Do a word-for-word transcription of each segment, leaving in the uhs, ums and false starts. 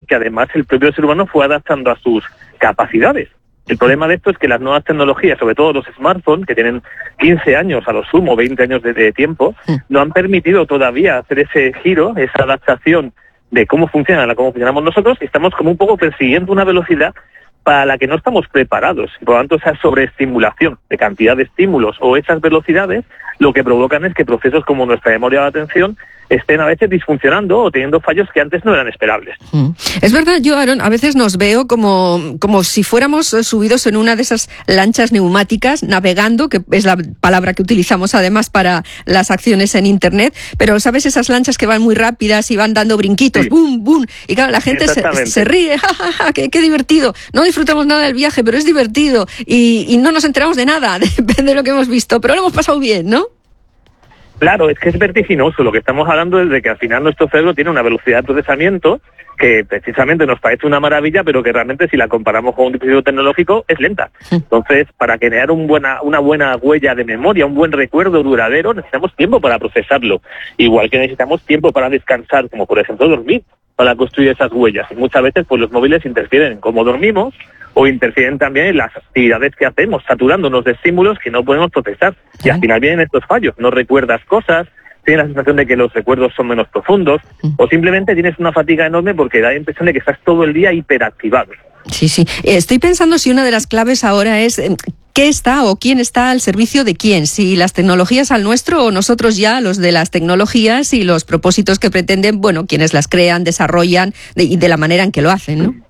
que además el propio ser humano fue adaptando a sus capacidades. El problema de esto es que las nuevas tecnologías, sobre todo los smartphones, que tienen quince años a lo sumo, veinte años de, de tiempo, no han permitido todavía hacer ese giro, esa adaptación de cómo funcionan a cómo funcionamos nosotros, y estamos como un poco persiguiendo una velocidad para la que no estamos preparados. Por lo tanto, esa sobreestimulación de cantidad de estímulos o esas velocidades lo que provocan es que procesos como nuestra memoria de atención estén a veces disfuncionando o teniendo fallos que antes no eran esperables. Mm. Es verdad, yo, Aaron, a veces nos veo como, como si fuéramos subidos en una de esas lanchas neumáticas, navegando, que es la palabra que utilizamos además para las acciones en Internet, pero, ¿sabes? Esas lanchas que van muy rápidas y van dando brinquitos, sí. ¡bum, bum! Y claro, la gente se, se ríe, ¡ja, ja, ja! Qué, ¡Qué divertido! No disfrutamos nada del viaje, pero es divertido. Y, y no nos enteramos de nada, depende de lo que hemos visto, pero lo hemos pasado bien, ¿no? Claro, es que es vertiginoso. Lo que estamos hablando es de que al final nuestro cerebro tiene una velocidad de procesamiento que precisamente nos parece una maravilla, pero que realmente si la comparamos con un dispositivo tecnológico es lenta. Entonces, para crear un buena, una buena huella de memoria, un buen recuerdo duradero, necesitamos tiempo para procesarlo. Igual que necesitamos tiempo para descansar, como por ejemplo dormir, para construir esas huellas. Y muchas veces pues los móviles interfieren en cómo dormimos o interfieren también en las actividades que hacemos, saturándonos de estímulos que no podemos procesar. Y al final vienen estos fallos. No recuerdas cosas, tienes la sensación de que los recuerdos son menos profundos, o simplemente tienes una fatiga enorme porque da la impresión de que estás todo el día hiperactivado. Sí, sí. Estoy pensando si una de las claves ahora es qué está o quién está al servicio de quién, si las tecnologías al nuestro o nosotros ya los de las tecnologías y los propósitos que pretenden, bueno, quienes las crean, desarrollan de, y de la manera en que lo hacen, ¿no?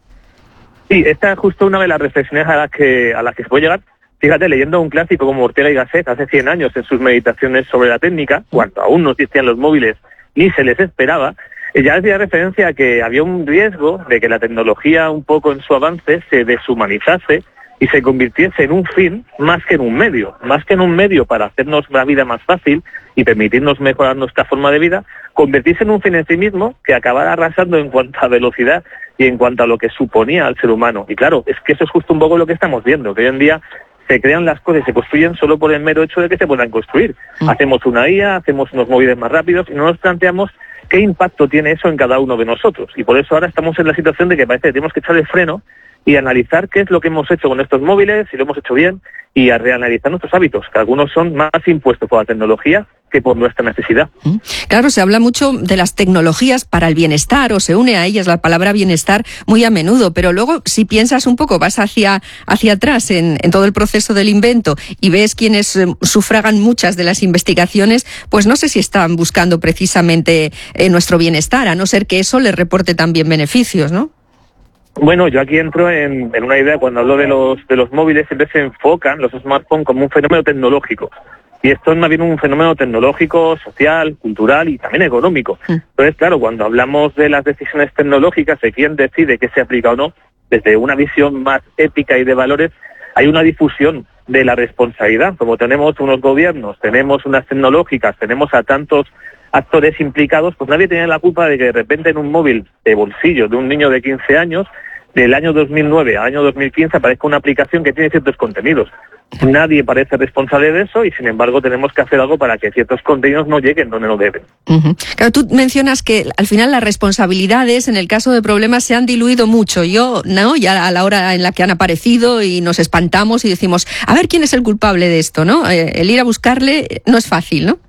Sí, esta es justo una de las reflexiones a las que a las que se puede llegar. Fíjate, leyendo un clásico como Ortega y Gasset hace cien años en sus meditaciones sobre la técnica, cuando aún no existían los móviles ni se les esperaba, ya hacía referencia a que había un riesgo de que la tecnología un poco en su avance se deshumanizase y se convirtiese en un fin más que en un medio, más que en un medio para hacernos la vida más fácil y permitirnos mejorar nuestra forma de vida, convertirse en un fin en sí mismo que acabara arrasando en cuanto a velocidad y en cuanto a lo que suponía al ser humano. Y claro, es que eso es justo un poco lo que estamos viendo, que hoy en día se crean las cosas y se construyen solo por el mero hecho de que se puedan construir. Mm. Hacemos una I A, hacemos unos móviles más rápidos y no nos planteamos qué impacto tiene eso en cada uno de nosotros. Y por eso ahora estamos en la situación de que parece que tenemos que echar el freno y analizar qué es lo que hemos hecho con estos móviles, si lo hemos hecho bien, y a reanalizar nuestros hábitos, que algunos son más impuestos por la tecnología que por nuestra necesidad. Claro, se habla mucho de las tecnologías para el bienestar, o se une a ellas la palabra bienestar muy a menudo, pero luego si piensas un poco, vas hacia, hacia atrás en, en todo el proceso del invento y ves quienes eh, sufragan muchas de las investigaciones, pues no sé si están buscando precisamente eh, nuestro bienestar, a no ser que eso les reporte también beneficios, ¿no? Bueno, yo aquí entro en, en una idea, cuando hablo de los de los móviles, siempre se enfocan los smartphones como un fenómeno tecnológico. Y esto es más bien un fenómeno tecnológico, social, cultural y también económico. Entonces, claro, cuando hablamos de las decisiones tecnológicas, de quién decide qué se aplica o no, desde una visión más ética y de valores, hay una difusión de la responsabilidad. Como tenemos unos gobiernos, tenemos unas tecnológicas, tenemos a tantos actores implicados, pues nadie tiene la culpa de que de repente en un móvil de bolsillo de un niño de quince años, del año dos mil nueve al año dos mil quince, aparezca una aplicación que tiene ciertos contenidos. Nadie parece responsable de eso y, sin embargo, tenemos que hacer algo para que ciertos contenidos no lleguen donde no deben. Uh-huh. Claro, tú mencionas que al final las responsabilidades en el caso de problemas se han diluido mucho. Yo, no, ya a la hora en la que han aparecido y nos espantamos y decimos, a ver quién es el culpable de esto, ¿no? Eh, el ir a buscarle no es fácil, ¿no?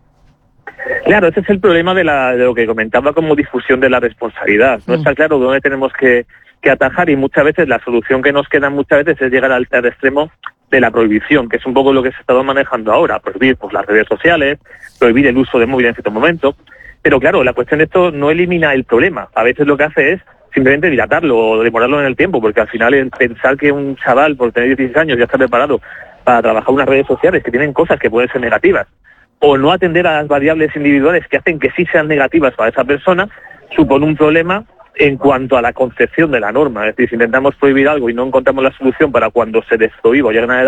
Claro, ese es el problema de, la, de lo que comentaba como difusión de la responsabilidad. No uh-huh. está claro dónde tenemos que, que atajar y muchas veces la solución que nos queda muchas veces es llegar al, al extremo de la prohibición, que es un poco lo que se ha estado manejando ahora, prohibir pues, las redes sociales, prohibir el uso de móvil en cierto momento. Pero claro, la cuestión de esto no elimina el problema. A veces lo que hace es simplemente dilatarlo o demorarlo en el tiempo, porque al final el pensar que un chaval por tener dieciséis años ya está preparado para trabajar unas redes sociales que tienen cosas que pueden ser negativas, o no atender a las variables individuales que hacen que sí sean negativas para esa persona, supone un problema en cuanto a la concepción de la norma. Es decir, si intentamos prohibir algo y no encontramos la solución para cuando se desprohíba o llega a una edad,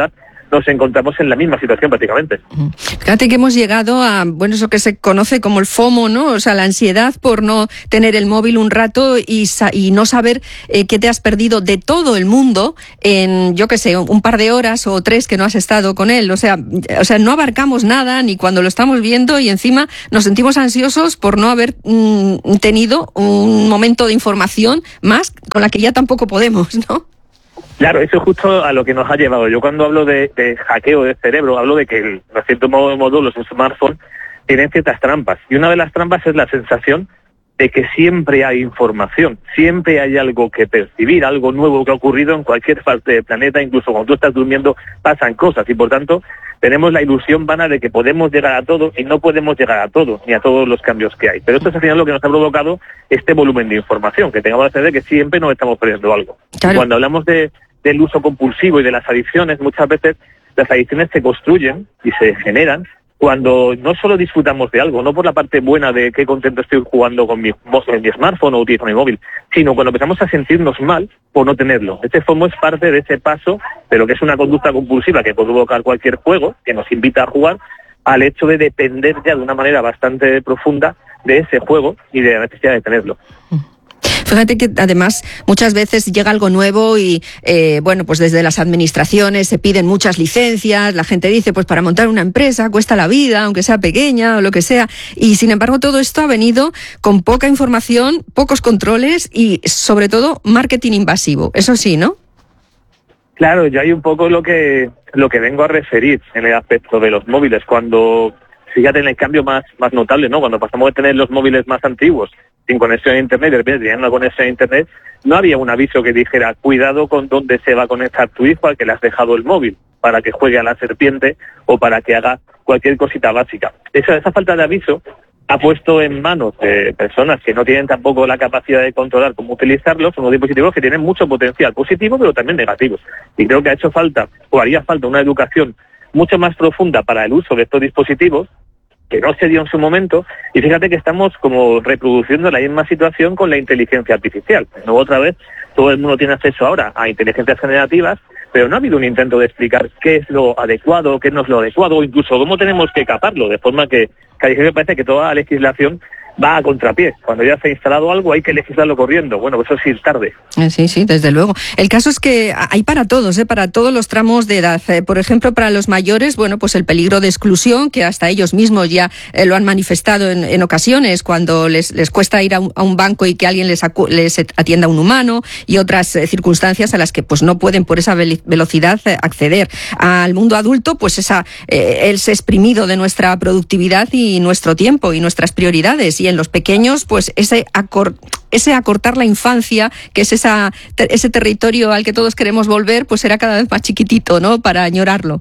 nos encontramos en la misma situación prácticamente. Fíjate que hemos llegado a, bueno, eso que se conoce como el FOMO, ¿no? O sea, la ansiedad por no tener el móvil un rato y, y no saber eh, que te has perdido de todo el mundo en, yo qué sé, un par de horas o tres que no has estado con él. O sea, o sea, no abarcamos nada ni cuando lo estamos viendo y encima nos sentimos ansiosos por no haber mm, tenido un momento de información más con la que ya tampoco podemos, ¿no? Claro, eso es justo a lo que nos ha llevado. Yo cuando hablo de, de hackeo de cerebro, hablo de que, en cierto modo, modo, los smartphones tienen ciertas trampas. Y una de las trampas es la sensación de que siempre hay información, siempre hay algo que percibir, algo nuevo que ha ocurrido en cualquier parte del planeta, incluso cuando tú estás durmiendo pasan cosas y por tanto tenemos la ilusión vana de que podemos llegar a todo y no podemos llegar a todo, ni a todos los cambios que hay. Pero esto es al final lo que nos ha provocado este volumen de información, que tengamos la sensación de que siempre nos estamos perdiendo algo. Claro. Cuando hablamos de, del uso compulsivo y de las adicciones, muchas veces las adicciones se construyen y se generan cuando no solo disfrutamos de algo, no por la parte buena de qué contento estoy jugando con mi, en mi smartphone o utilizando mi móvil, sino cuando empezamos a sentirnos mal por no tenerlo. Este FOMO es parte de ese paso de lo que es una conducta compulsiva que puede provocar cualquier juego, que nos invita a jugar, al hecho de depender ya de una manera bastante profunda de ese juego y de la necesidad de tenerlo. Fíjate que además muchas veces llega algo nuevo y eh, bueno, pues desde las administraciones se piden muchas licencias, la gente dice pues para montar una empresa cuesta la vida, aunque sea pequeña o lo que sea, y sin embargo todo esto ha venido con poca información, pocos controles y sobre todo marketing invasivo, eso sí, ¿no? Claro, yo hay un poco lo que lo que vengo a referir en el aspecto de los móviles, cuando fíjate en el cambio más, más notable, ¿no? Cuando pasamos de tener los móviles más antiguos sin conexión a internet, de repente tenían una conexión a internet, no había un aviso que dijera cuidado con dónde se va a conectar tu hijo al que le has dejado el móvil para que juegue a la serpiente o para que haga cualquier cosita básica. Esa, esa falta de aviso ha puesto en manos de personas que no tienen tampoco la capacidad de controlar cómo utilizarlos, unos dispositivos que tienen mucho potencial positivo pero también negativos. Y creo que ha hecho falta, o haría falta, una educación mucho más profunda para el uso de estos dispositivos, que no se dio en su momento, y fíjate que estamos como reproduciendo la misma situación con la inteligencia artificial. Luego otra vez, todo el mundo tiene acceso ahora a inteligencias generativas, pero no ha habido un intento de explicar qué es lo adecuado, qué no es lo adecuado, o incluso cómo tenemos que caparlo, de forma que, que a mí me parece que toda la legislación va a contrapié. Cuando ya se ha instalado algo hay que legislarlo corriendo. Bueno, pues eso sí es tarde. Sí, sí, desde luego. El caso es que hay para todos, ¿eh? Para todos los tramos de edad. Eh, por ejemplo, para los mayores, bueno, pues el peligro de exclusión, que hasta ellos mismos ya eh, lo han manifestado en, en ocasiones, cuando les, les cuesta ir a un, a un banco y que alguien les, acu- les atienda a un humano, y otras eh, circunstancias a las que pues no pueden por esa ve- velocidad eh, acceder. Al mundo adulto, pues esa eh, el exprimido de nuestra productividad y nuestro tiempo y nuestras prioridades. Y en los pequeños, pues ese, acor- ese acortar la infancia, que es esa, te- ese territorio al que todos queremos volver, pues será cada vez más chiquitito, ¿no?, para añorarlo.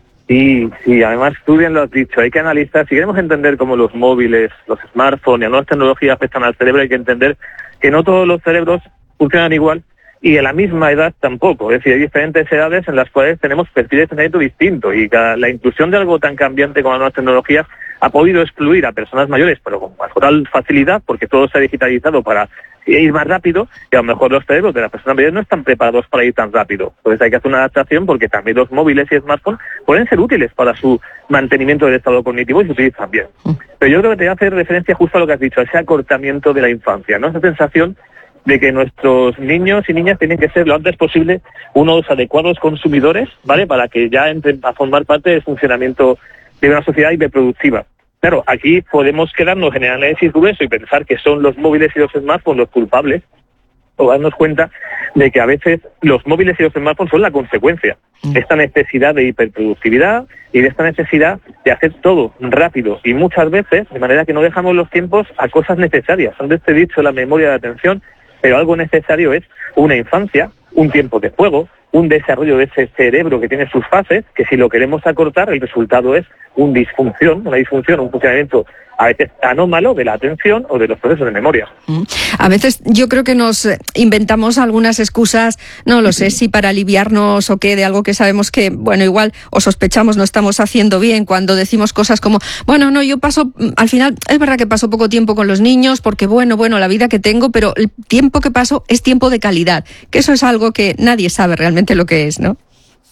Sí, sí, además tú bien lo has dicho, hay que analizar, si queremos entender cómo los móviles, los smartphones y las nuevas tecnologías afectan al cerebro, hay que entender que no todos los cerebros funcionan igual y en la misma edad tampoco. Es decir, hay diferentes edades en las cuales tenemos perfiles de pensamiento distintos y cada, la inclusión de algo tan cambiante como las nuevas tecnologías ha podido excluir a personas mayores, pero con total facilidad, porque todo se ha digitalizado para ir más rápido, y a lo mejor los cerebros de las personas mayores no están preparados para ir tan rápido. Entonces hay que hacer una adaptación, porque también los móviles y smartphones pueden ser útiles para su mantenimiento del estado cognitivo y se utilizan bien. Pero yo creo que te voy a hacer referencia justo a lo que has dicho, a ese acortamiento de la infancia, ¿no? Esa sensación de que nuestros niños y niñas tienen que ser lo antes posible unos adecuados consumidores, ¿vale?, para que ya entren a formar parte del funcionamiento de una sociedad hiperproductiva. Claro, aquí podemos quedarnos en el análisis grueso y pensar que son los móviles y los smartphones los culpables, o darnos cuenta de que a veces los móviles y los smartphones son la consecuencia de esta necesidad de hiperproductividad y de esta necesidad de hacer todo rápido y muchas veces de manera que no dejamos los tiempos a cosas necesarias. Antes te he dicho la memoria de atención, pero algo necesario es una infancia, un tiempo de juego, un desarrollo de ese cerebro que tiene sus fases, que si lo queremos acortar, el resultado es una disfunción, una disfunción, un funcionamiento a veces anómalo de la atención o de los procesos de memoria. A veces yo creo que nos inventamos algunas excusas, no lo sé si para aliviarnos o qué, de algo que sabemos que, bueno, igual o sospechamos no estamos haciendo bien, cuando decimos cosas como, bueno, no, yo paso, al final es verdad que paso poco tiempo con los niños porque, bueno, bueno, la vida que tengo, pero el tiempo que paso es tiempo de calidad, que eso es algo que nadie sabe realmente lo que es, ¿no?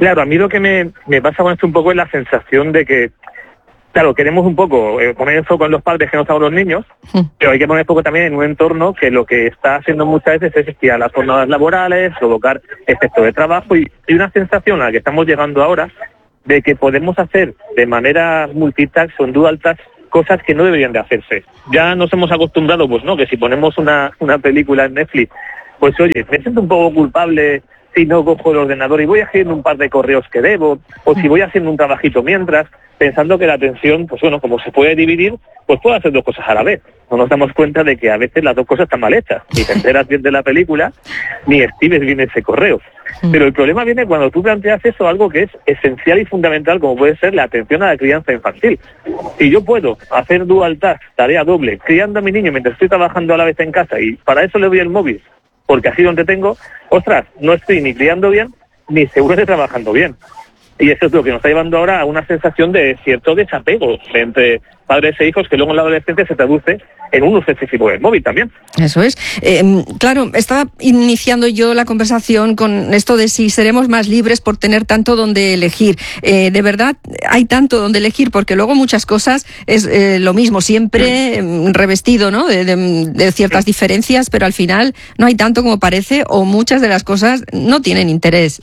Claro, a mí lo que me, me pasa con esto un poco es la sensación de que, claro, queremos un poco eh, poner el foco en los padres que no estamos los niños, sí. Pero hay que poner el foco también en un entorno que lo que está haciendo muchas veces es estirar las jornadas laborales, provocar exceso de trabajo y, y una sensación a la que estamos llegando ahora de que podemos hacer de manera multitask o en dual task cosas que no deberían de hacerse. Ya nos hemos acostumbrado, pues no, que si ponemos una, una película en Netflix, pues oye, me siento un poco culpable si no cojo el ordenador y voy haciendo un par de correos que debo, o si voy haciendo un trabajito mientras, pensando que la atención, pues bueno, como se puede dividir, pues puedo hacer dos cosas a la vez. No nos damos cuenta de que a veces las dos cosas están mal hechas. Ni te enteras bien de la película, ni escribes bien ese correo. Pero el problema viene cuando tú planteas eso, algo que es esencial y fundamental, como puede ser la atención a la crianza infantil. Si yo puedo hacer dual task, tarea doble, criando a mi niño mientras estoy trabajando a la vez en casa, y para eso le doy el móvil, porque así lo entretengo, ostras, no estoy ni criando bien, ni seguro de trabajando bien. Y eso es lo que nos está llevando ahora a una sensación de cierto desapego entre padres e hijos, que luego en la adolescencia se traduce en un uso excesivo del móvil también. Eso es. Eh, claro, estaba iniciando yo la conversación con esto de si seremos más libres por tener tanto donde elegir. Eh, de verdad, hay tanto donde elegir, porque luego muchas cosas es eh, lo mismo, siempre eh, revestido, ¿no?, de, de, de ciertas diferencias, pero al final no hay tanto como parece, o muchas de las cosas no tienen interés.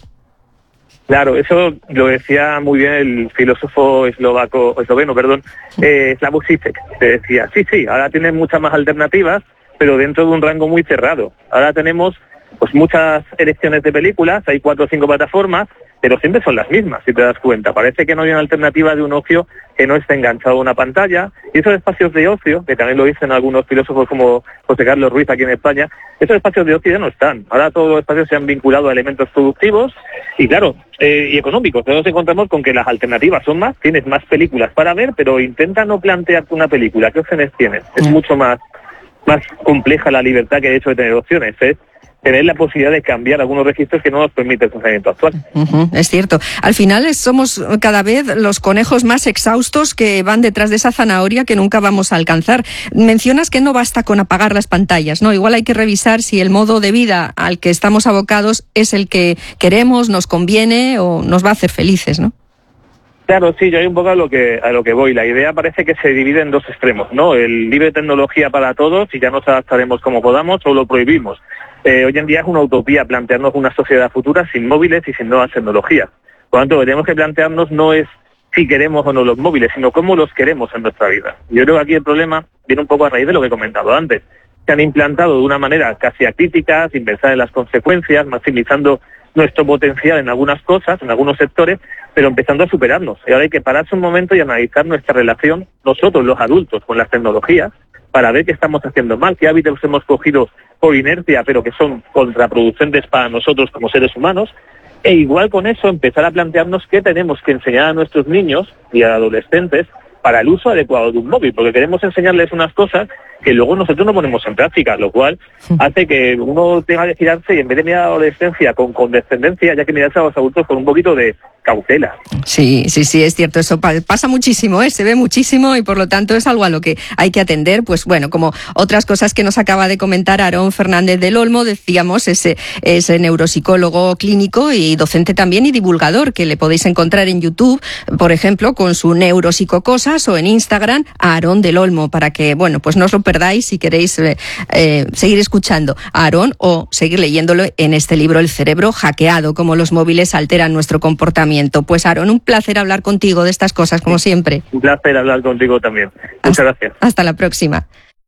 Claro, eso lo decía muy bien el filósofo eslovaco, esloveno, perdón, eh, Slavoj Žižek. Te decía, sí, sí, ahora tienes muchas más alternativas, pero dentro de un rango muy cerrado. Ahora tenemos pues muchas elecciones de películas, hay cuatro o cinco plataformas, pero siempre son las mismas, si te das cuenta. Parece que no hay una alternativa de un ocio que no esté enganchado a una pantalla. Y esos espacios de ocio, que también lo dicen algunos filósofos como José Carlos Ruiz aquí en España, esos espacios de ocio ya no están. Ahora todos los espacios se han vinculado a elementos productivos y, claro, eh, y económicos. Entonces nos encontramos con que las alternativas son más, tienes más películas para ver, pero intenta no plantearte una película. ¿Qué opciones tienes? Es mucho más, más compleja la libertad que el hecho de tener opciones, ¿eh? Tener la posibilidad de cambiar algunos registros que no nos permite el funcionamiento actual. Uh-huh, es cierto. Al final somos cada vez los conejos más exhaustos que van detrás de esa zanahoria que nunca vamos a alcanzar. Mencionas que no basta con apagar las pantallas, ¿no? Igual hay que revisar si el modo de vida al que estamos abocados es el que queremos, nos conviene o nos va a hacer felices, ¿no? Claro, sí, yo hay un poco a lo que a lo que voy. La idea parece que se divide en dos extremos, ¿no? El libre tecnología para todos y ya nos adaptaremos como podamos o lo prohibimos. Eh, hoy en día es una utopía plantearnos una sociedad futura sin móviles y sin nuevas tecnologías. Por lo tanto, lo que tenemos que plantearnos no es si queremos o no los móviles, sino cómo los queremos en nuestra vida. Yo creo que aquí el problema viene un poco a raíz de lo que he comentado antes. Se han implantado de una manera casi acrítica, sin pensar en las consecuencias, maximizando nuestro potencial en algunas cosas, en algunos sectores, pero empezando a superarnos. Y ahora hay que pararse un momento y analizar nuestra relación, nosotros los adultos, con las tecnologías, para ver qué estamos haciendo mal, qué hábitos hemos cogido por inercia, pero que son contraproducentes para nosotros como seres humanos, e igual con eso empezar a plantearnos qué tenemos que enseñar a nuestros niños y a adolescentes para el uso adecuado de un móvil, porque queremos enseñarles unas cosas que luego nosotros no ponemos en práctica, lo cual hace que uno tenga que girarse y en vez de mirar a la adolescencia con condescendencia, ya que mirarse a los adultos con un poquito de cautela. Sí, sí, sí, es cierto, eso pasa muchísimo, ¿eh? Se ve muchísimo y por lo tanto es algo a lo que hay que atender, pues bueno, como otras cosas que nos acaba de comentar Aarón Fernández del Olmo, decíamos, ese, ese neuropsicólogo clínico y docente también y divulgador que le podéis encontrar en YouTube, por ejemplo, con su Neuropsicocosas o en Instagram, Aarón del Olmo, para que, bueno, pues no os lo perdáis si queréis eh, eh, seguir escuchando a Aarón o seguir leyéndolo en este libro El cerebro hackeado, cómo los móviles alteran nuestro comportamiento. Pues Aarón, un placer hablar contigo de estas cosas, como siempre. Un placer hablar contigo también. Muchas hasta, gracias. Hasta la próxima.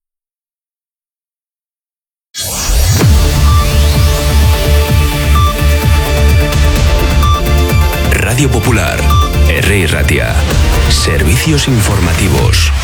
Radio Popular, R I Ratia. Servicios informativos.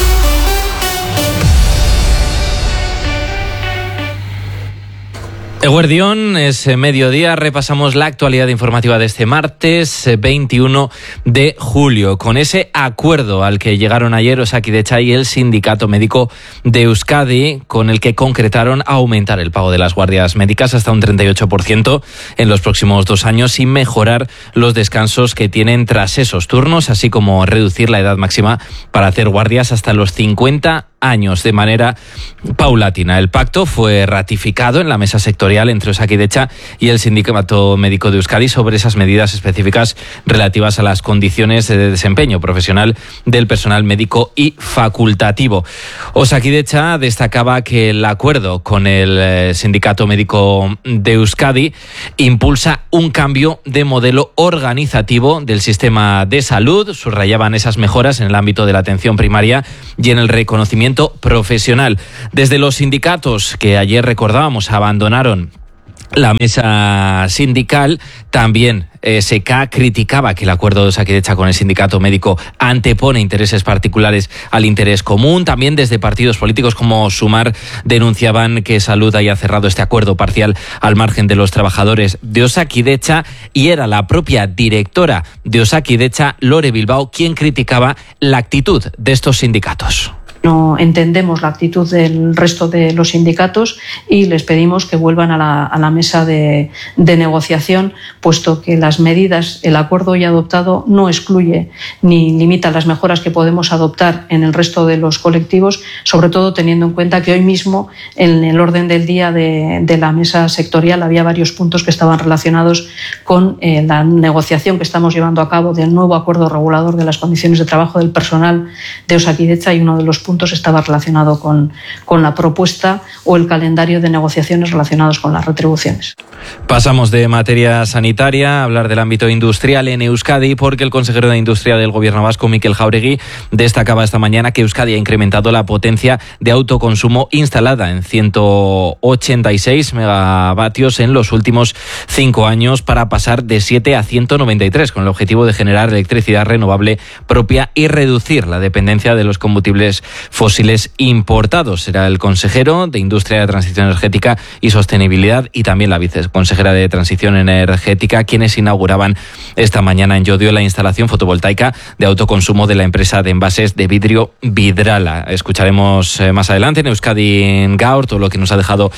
Eguerdión, es mediodía, repasamos la actualidad informativa de este martes veintiuno de julio, con ese acuerdo al que llegaron ayer Osakidetza y el Sindicato Médico de Euskadi, con el que concretaron aumentar el pago de las guardias médicas hasta un treinta y ocho por ciento en los próximos dos años y mejorar los descansos que tienen tras esos turnos, así como reducir la edad máxima para hacer guardias hasta los cincuenta años de manera paulatina. El pacto fue ratificado en la mesa sectorial entre Osakidetza y el Sindicato Médico de Euskadi sobre esas medidas específicas relativas a las condiciones de desempeño profesional del personal médico y facultativo. Osakidetza destacaba que el acuerdo con el Sindicato Médico de Euskadi impulsa un cambio de modelo organizativo del sistema de salud. Subrayaban esas mejoras en el ámbito de la atención primaria y en el reconocimiento profesional. Desde los sindicatos que ayer recordábamos abandonaron la mesa sindical, también S K criticaba que el acuerdo de Osakidetza con el sindicato médico antepone intereses particulares al interés común. También desde partidos políticos como Sumar denunciaban que Salud haya cerrado este acuerdo parcial al margen de los trabajadores de Osakidetza, y era la propia directora de Osakidetza, Lore Bilbao, quien criticaba la actitud de estos sindicatos. No entendemos la actitud del resto de los sindicatos y les pedimos que vuelvan a la, a la mesa de, de negociación, puesto que las medidas, el acuerdo ya adoptado no excluye ni limita las mejoras que podemos adoptar en el resto de los colectivos, sobre todo teniendo en cuenta que hoy mismo en el orden del día de, de la mesa sectorial había varios puntos que estaban relacionados con eh, la negociación que estamos llevando a cabo del nuevo acuerdo regulador de las condiciones de trabajo del personal de Osakidetza, y uno de los puntos estaba relacionado con, con la propuesta o el calendario de negociaciones relacionados con las retribuciones. Pasamos de materia sanitaria a hablar del ámbito industrial en Euskadi, porque el consejero de Industria del Gobierno vasco, Mikel Jáuregui, destacaba esta mañana que Euskadi ha incrementado la potencia de autoconsumo instalada en ciento ochenta y seis megavatios en los últimos cinco años, para pasar de siete a ciento noventa y tres, con el objetivo de generar electricidad renovable propia y reducir la dependencia de los combustibles fósiles importados. Será el consejero de Industria, de Transición Energética y Sostenibilidad, y también la viceconsejera de Transición Energética, quienes inauguraban esta mañana en Llodio la instalación fotovoltaica de autoconsumo de la empresa de envases de vidrio Vidrala. Escucharemos más adelante en Euskadi Gaur todo lo que nos ha dejado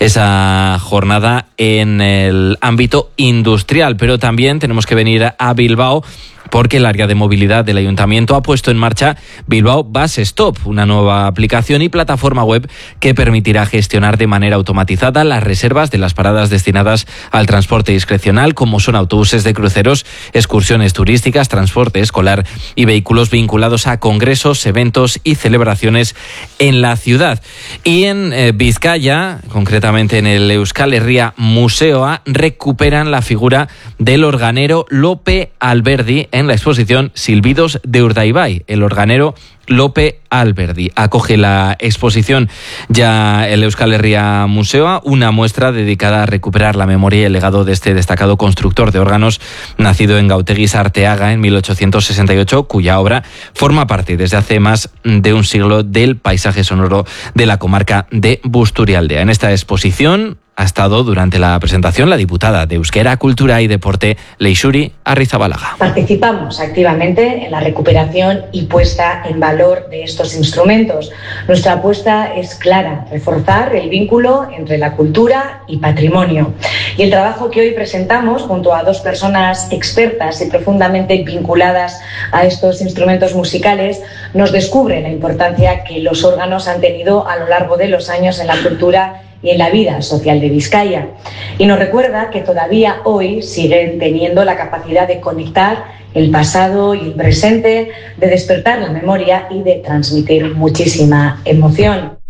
esa jornada en el ámbito industrial, pero también tenemos que venir a Bilbao, porque el área de movilidad del Ayuntamiento ha puesto en marcha Bilbao Bus Stop, una nueva aplicación y plataforma web que permitirá gestionar de manera automatizada las reservas de las paradas destinadas al transporte discrecional, como son autobuses de cruceros, excursiones turísticas, transporte escolar y vehículos vinculados a congresos, eventos y celebraciones en la ciudad. Y en eh, Vizcaya, concretamente en el Euskal Herria Museoa, recuperan la figura del organero Lope Alberdi en la exposición Silbidos de Urdaibai. El organero Lope Alberdi acoge la exposición ya el Euskal Herria Museoa, una muestra dedicada a recuperar la memoria y el legado de este destacado constructor de órganos, nacido en Gautegui Sarteaga en mil ochocientos sesenta y ocho, cuya obra forma parte desde hace más de un siglo del paisaje sonoro de la comarca de Busturialdea. En esta exposición ha estado durante la presentación la diputada de Euskera, Cultura y Deporte, Leixuri Arrizabalaga. Participamos activamente en la recuperación y puesta en valor de estos instrumentos. Nuestra apuesta es clara: reforzar el vínculo entre la cultura y patrimonio. Y el trabajo que hoy presentamos, junto a dos personas expertas y profundamente vinculadas a estos instrumentos musicales, nos descubre la importancia que los órganos han tenido a lo largo de los años en la cultura y en la vida social de Vizcaya. Y nos recuerda que todavía hoy siguen teniendo la capacidad de conectar el pasado y el presente, de despertar la memoria y de transmitir muchísima emoción.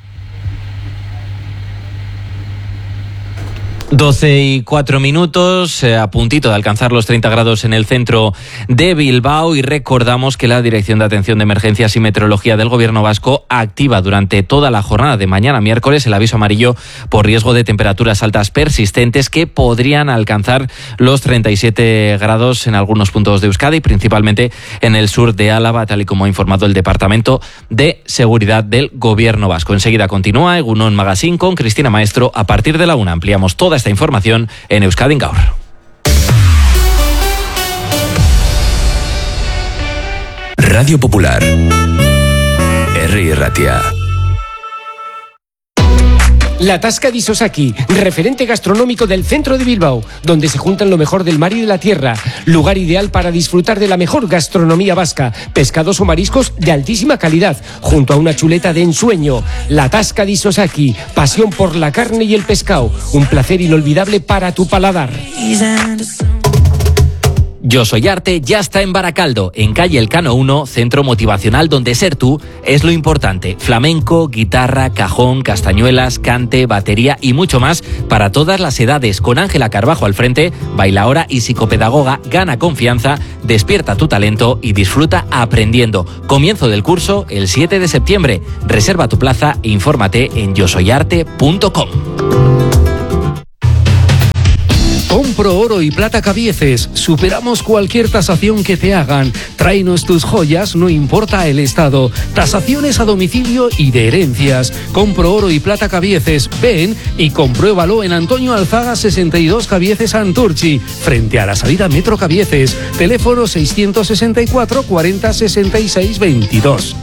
doce y cuatro minutos, eh, a puntito de alcanzar los treinta grados en el centro de Bilbao, y recordamos que la Dirección de Atención de Emergencias y Meteorología del Gobierno vasco activa durante toda la jornada de mañana miércoles el aviso amarillo por riesgo de temperaturas altas persistentes que podrían alcanzar los treinta y siete grados en algunos puntos de Euskadi, principalmente en el sur de Álava, tal y como ha informado el Departamento de Seguridad del Gobierno vasco. Enseguida continúa Egunon Magazine con Cristina Maestro. A partir de la una ampliamos toda esta información en Euskadi Gaur. Radio Popular, Herri Ratia. La Tasca di Sosaki, referente gastronómico del centro de Bilbao, donde se juntan lo mejor del mar y de la tierra. Lugar ideal para disfrutar de la mejor gastronomía vasca, pescados o mariscos de altísima calidad, junto a una chuleta de ensueño. La Tasca di Sosaki, pasión por la carne y el pescado, un placer inolvidable para tu paladar. Yo Soy Arte ya está en Baracaldo, en calle Elcano uno, centro motivacional donde ser tú es lo importante. Flamenco, guitarra, cajón, castañuelas, cante, batería y mucho más para todas las edades. Con Ángela Carbajo al frente, bailaora y psicopedagoga, gana confianza, despierta tu talento y disfruta aprendiendo. Comienzo del curso el siete de septiembre. Reserva tu plaza e infórmate en yo soy arte punto com. Compro Oro y Plata Cabieces. Superamos cualquier tasación que te hagan. Tráenos tus joyas, no importa el estado. Tasaciones a domicilio y de herencias. Compro Oro y Plata Cabieces. Ven y compruébalo en Antonio Alzaga sesenta y dos Cabieces Santurchi, frente a la salida Metro Cabieces. Teléfono seiscientos sesenta y cuatro cuarenta sesenta y seis veintidós.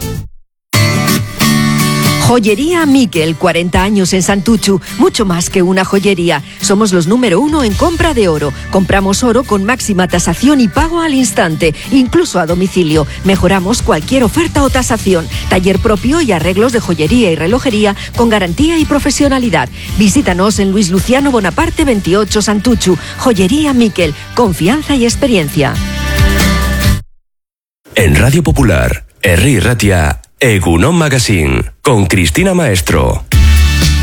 Joyería Miquel, cuarenta años en Santuchu, mucho más que una joyería. Somos los número uno en compra de oro. Compramos oro con máxima tasación y pago al instante, incluso a domicilio. Mejoramos cualquier oferta o tasación. Taller propio y arreglos de joyería y relojería con garantía y profesionalidad. Visítanos en Luis Luciano Bonaparte veintiocho Santuchu. Joyería Miquel, confianza y experiencia. En Radio Popular, Herri Ratia, Egunon Magazine, con Cristina Maestro.